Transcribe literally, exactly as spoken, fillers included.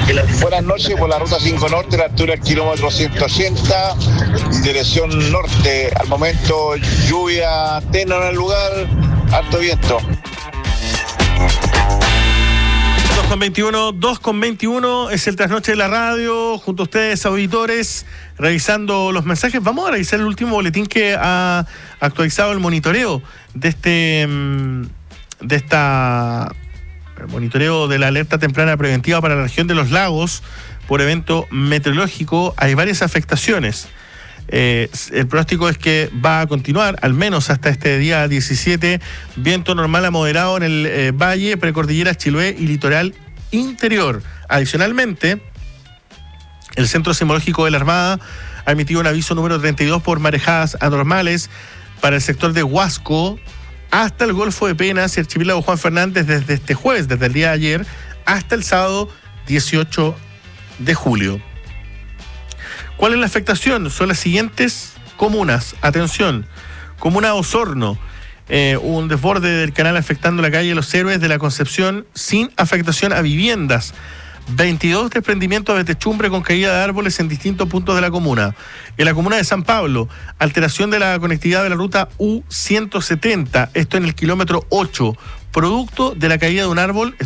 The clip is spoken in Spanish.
Buenas noches, por la ruta cinco Norte, la altura del kilómetro ciento ochenta, dirección norte. Al momento lluvia tenue en el lugar, alto viento. dos con veintiuno, dos con veintiuno es el trasnoche de la radio, junto a ustedes, auditores, revisando los mensajes. Vamos a revisar el último boletín que ha actualizado el monitoreo de este de esta el monitoreo de la alerta temprana preventiva para la región de los lagos por evento meteorológico. Hay varias afectaciones. Eh, el pronóstico es que va a continuar al menos hasta este día diecisiete, viento normal a moderado en el eh, valle, precordillera, Chiloé y litoral interior. Adicionalmente, el Centro Sismológico de la Armada ha emitido un aviso número treinta y dos por marejadas anormales para el sector de Huasco hasta el Golfo de Penas y Archipiélago Juan Fernández desde este jueves, desde el día de ayer hasta el sábado dieciocho de julio. ¿Cuál es la afectación? Son las siguientes comunas. Atención, comuna Osorno, eh, un desborde del canal afectando la calle Los Héroes de la Concepción sin afectación a viviendas. veintidós desprendimientos de techumbre con caída de árboles en distintos puntos de la comuna. En la comuna de San Pablo, alteración de la conectividad de la ruta U ciento setenta, esto en el kilómetro ocho, producto de la caída de un árbol.